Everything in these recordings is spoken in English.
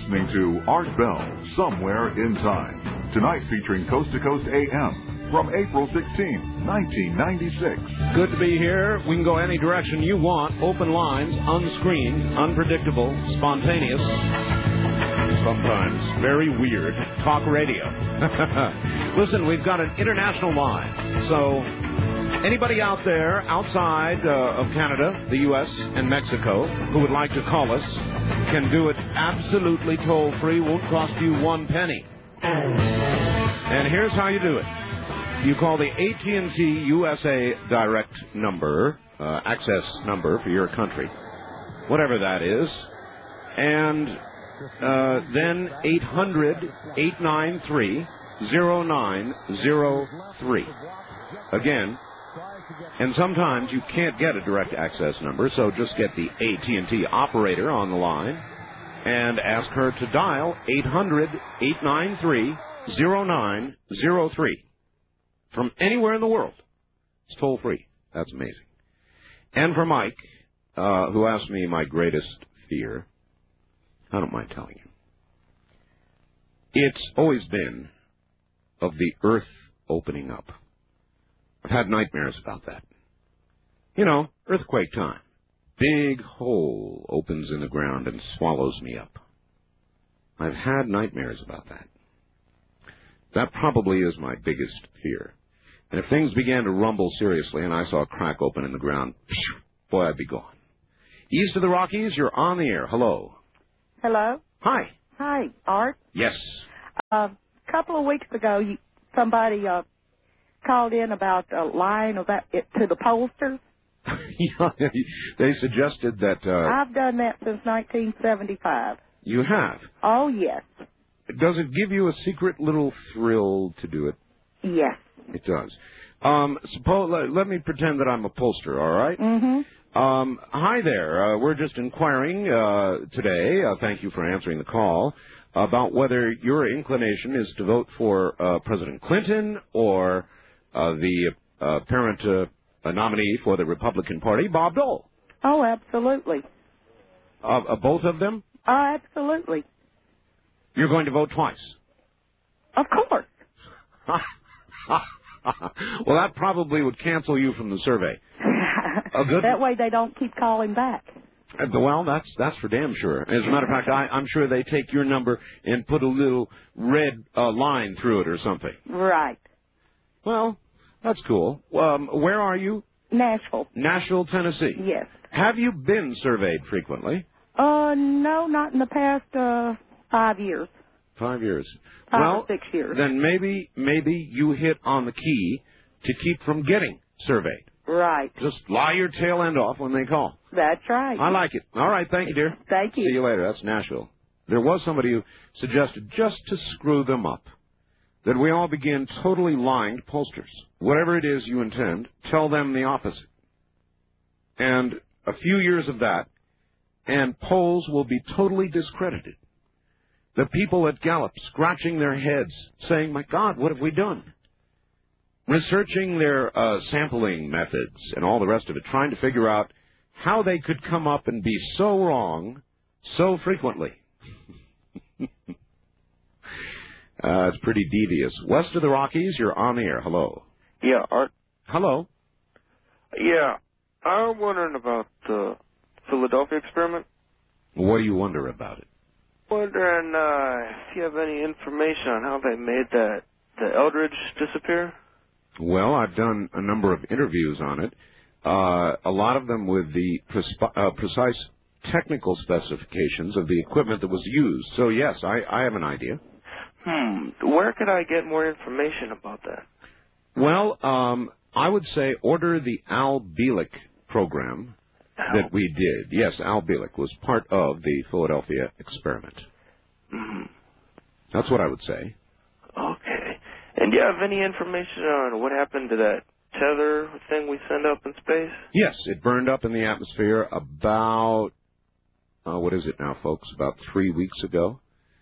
listening to Art Bell, Somewhere in Time. Tonight featuring Coast to Coast AM from April 16, 1996. Good to be here. We can go any direction you want. Open lines, unscreened, unpredictable, spontaneous, sometimes very weird. Talk radio. Listen, we've got an international line. So anybody out there outside of Canada, the U.S., and Mexico who would like to call us can do it absolutely toll-free. Won't cost you 1 penny. And here's how you do it. You call the AT&T USA Direct number, access number for your country, whatever that is, and then 800-893-0903. Again, and sometimes you can't get a direct access number, so just get the AT&T operator on the line and ask her to dial 800-893-0903 from anywhere in the world. It's toll-free. That's amazing. And for Mike, who asked me my greatest fear, I don't mind telling you. It's always been of the earth opening up. I've had nightmares about that. You know, earthquake time. Big hole opens in the ground and swallows me up. I've had nightmares about that. That probably is my biggest fear. And if things began to rumble seriously and I saw a crack open in the ground, boy, I'd be gone. East of the Rockies, you're on the air. Hello. Hello? Hi. Hi, Art. Yes. A couple of weeks ago, somebody called in about lying about it to the pollsters. Yeah, they suggested that... I've done that since 1975. You have? Oh, yes. Does it give you a secret little thrill to do it? Yes. It does. Let me pretend that I'm a pollster, all right? Mm-hmm. Hi there. We're just inquiring today, thank you for answering the call, about whether your inclination is to vote for President Clinton or the apparent nominee for the Republican Party, Bob Dole. Oh, absolutely. Both of them? Oh, absolutely. You're going to vote twice? Of course. Well, that probably would cancel you from the survey. That way they don't keep calling back. Well, that's for damn sure. As a matter of fact, I'm sure they take your number and put a little red line through it or something. Right. Well, that's cool. Where are you? Nashville. Nashville, Tennessee. Yes. Have you been surveyed frequently? No, not in the past 5 years. 5 years. 5 well, or 6 years. Then maybe you hit on the key to keep from getting surveyed. Right. Just lie your tail end off when they call. That's right. I like it. All right, thank you, dear. Thank you. See you later. That's Nashville. There was somebody who suggested, just to screw them up, that we all begin totally lying to pollsters. Whatever it is you intend, tell them the opposite. And a few years of that, and polls will be totally discredited. The people at Gallup scratching their heads, saying, my God, what have we done? Researching their sampling methods and all the rest of it, trying to figure out how they could come up and be so wrong so frequently. It's pretty devious. West of the Rockies, you're on the air. Hello. Yeah, Art. Hello. Yeah, I'm wondering about the Philadelphia experiment. What do you wonder about it? Wondering if you have any information on how they made the Eldridge disappear. Well, I've done a number of interviews on it, a lot of them with the precise technical specifications of the equipment that was used. So, yes, I have an idea. Where could I get more information about that? Well, I would say order the Al Bielek program that we did. Yes, Al Bielek was part of the Philadelphia experiment. That's what I would say. Okay. And do you have any information on what happened to that tether thing we sent up in space? Yes, it burned up in the atmosphere about, what is it now, folks, about 3 weeks ago.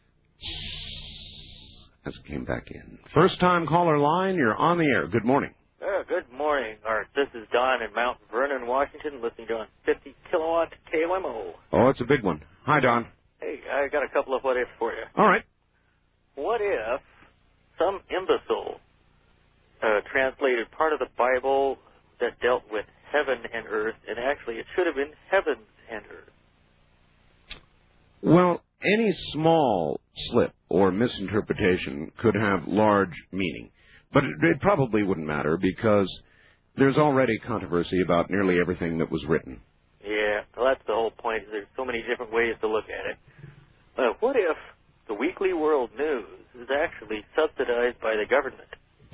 As it came back in. First-time caller line, you're on the air. Good morning. Good morning, Art. This is Don in Mount Vernon, Washington, listening to on 50 kilowatt KLMO. Oh, it's a big one. Hi, Don. Hey, I got a couple of what-ifs for you. All right. What if some imbecile translated part of the Bible that dealt with heaven and earth, and actually it should have been heavens and earth? Well, any small slip or misinterpretation could have large meaning, but it probably wouldn't matter because there's already controversy about nearly everything that was written. Yeah, well, that's the whole point. There's so many different ways to look at it. What if the Weekly World News is actually subsidized by the government?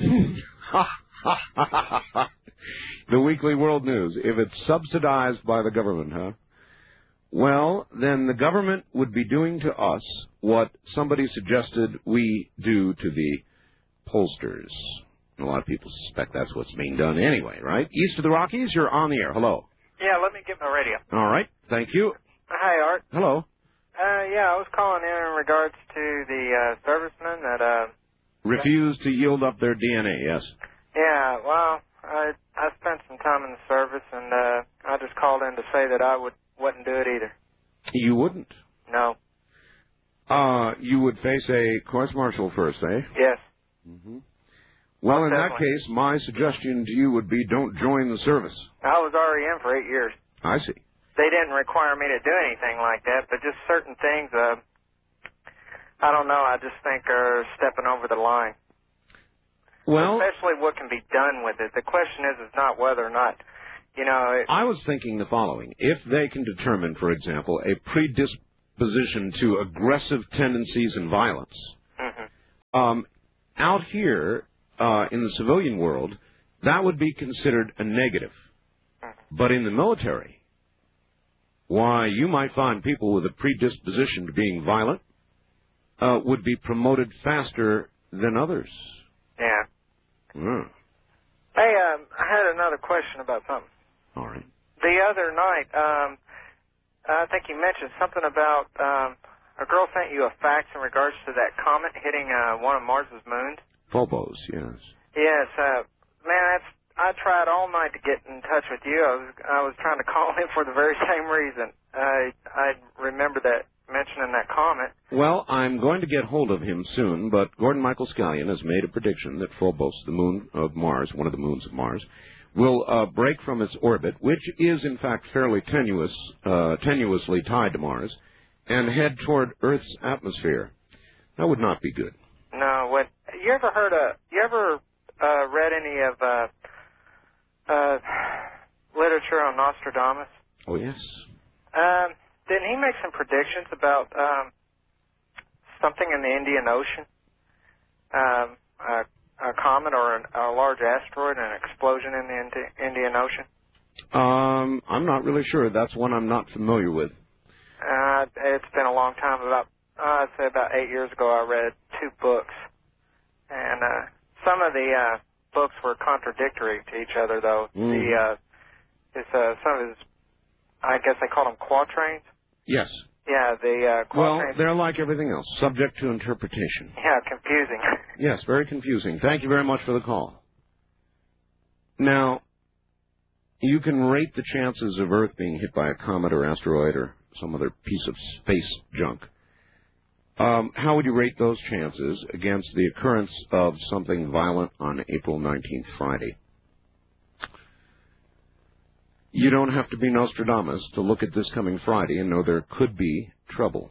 The Weekly World News, if it's subsidized by the government, huh? Well, then the government would be doing to us what somebody suggested we do to the pollsters. A lot of people suspect that's what's being done anyway, right? East of the Rockies, you're on the air. Hello. Yeah, let me get my radio. All right. Thank you. Hi, Art. Hello. Yeah, I was calling in regards to the servicemen that, Refused to yield up their DNA, yes. Yeah, well, I spent some time in the service, and I just called in to say that I wouldn't do it either. You wouldn't? No. You would face a court-martial first, eh? Yes. Mm-hmm. Well, Most in that definitely. case, my suggestion to you would be don't join the service. I was already in for 8 years. I see. They didn't require me to do anything like that, but just certain things, I don't know, I just think are stepping over the line. Well, Especially what can be done with it. The question is not whether or not, you know... I was thinking the following. If they can determine, for example, a predisposition to aggressive tendencies and violence, out here in the civilian world, that would be considered a negative. But in the military, why, you might find people with a predisposition to being violent would be promoted faster than others. Yeah. Mm. Hey, I had another question about something. All right. The other night, I think you mentioned something about a girl sent you a fax in regards to that comet hitting one of Mars's moons. Phobos, yes. Yes, man, I tried all night to get in touch with you. I was trying to call in for the very same reason. I remember that mentioning that comet. Well, I'm going to get hold of him soon, but Gordon Michael Scallion has made a prediction that Phobos, the moon of Mars, one of the moons of Mars, will break from its orbit, which is in fact fairly tenuously tied to Mars, and head toward Earth's atmosphere. That would not be good. No, what you ever read any of literature on Nostradamus? Oh, yes. Didn't he make some predictions about something in the Indian Ocean? A comet or a large asteroid, an explosion in the Indian Ocean? I'm not really sure. That's one I'm not familiar with. It's been a long time. I'd say about 8 years ago, I read 2 books, and some of the books were contradictory to each other, though. Some of his, I guess they call them quatrains. Yes. Yeah, the quatrains. Well, they're like everything else, subject to interpretation. Yeah, confusing. Yes, very confusing. Thank you very much for the call. Now, you can rate the chances of Earth being hit by a comet or asteroid or some other piece of space junk. How would you rate those chances against the occurrence of something violent on April 19th, Friday? You don't have to be Nostradamus to look at this coming Friday and know there could be trouble.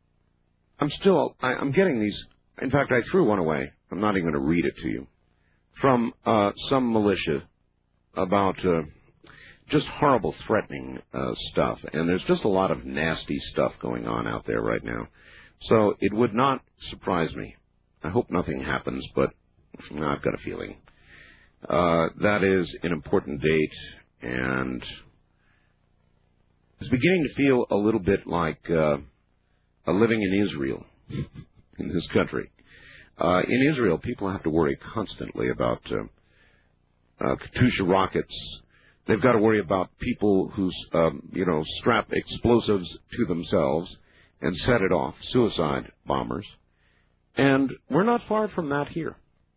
I'm getting these. In fact, I threw one away. I'm not even going to read it to you. From some militia about just horrible threatening stuff. And there's just a lot of nasty stuff going on out there right now. So it would not surprise me. I hope nothing happens, but I've got a feeling. That is an important date, and it's beginning to feel a little bit like living in Israel, in this country. In Israel, people have to worry constantly about Katyusha rockets. They've got to worry about people who, strap explosives to themselves and set it off, suicide bombers. And we're not far from that here.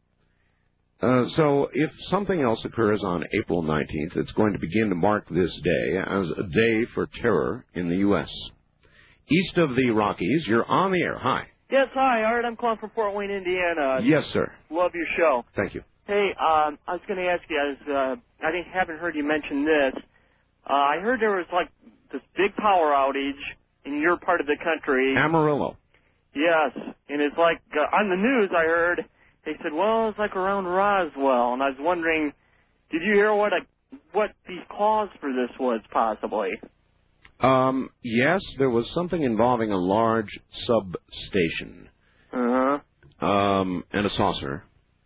So if something else occurs on April 19th, it's going to begin to mark this day as a day for terror in the U.S. east of the Rockies. You're on the air. Hi. Yes, hi, Art. I'm calling from Fort Wayne, Indiana. Yes, sir. Love your show. Thank you. Hey, I was going to ask you, haven't heard you mention this. I heard there was like this big power outage in your part of the country. Amarillo. Yes, and it's like on the news I heard they said, well, it's like around Roswell, and I was wondering, did you hear what the cause for this was possibly? Yes, there was something involving a large substation. Uh-huh. And a saucer.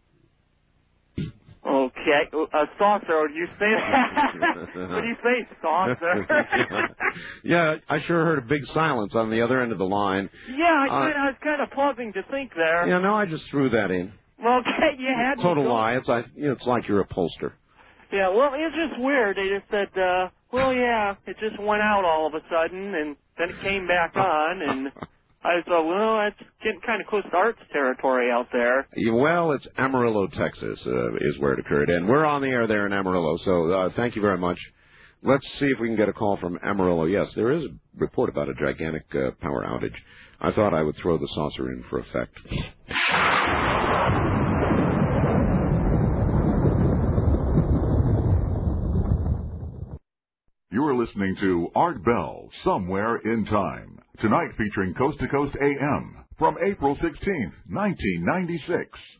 Okay, a saucer. Would you say that? What do you say, saucer? Yeah, I sure heard a big silence on the other end of the line. Yeah, I was kind of pausing to think there. Yeah, no, I just threw that in. Okay, you had me. Total lie. It's like you're a pollster. Yeah, well, it's just weird. They just said, well, yeah, it just went out all of a sudden, and then it came back on, and I thought, well, that's getting kind of close to Art's territory out there. Well, it's Amarillo, Texas, is where it occurred, and we're on the air there in Amarillo, so thank you very much. Let's see if we can get a call from Amarillo. Yes, there is a report about a gigantic power outage. I thought I would throw the saucer in for effect. You are listening to Art Bell, Somewhere in Time. Tonight featuring Coast to Coast AM from April 16th, 1996.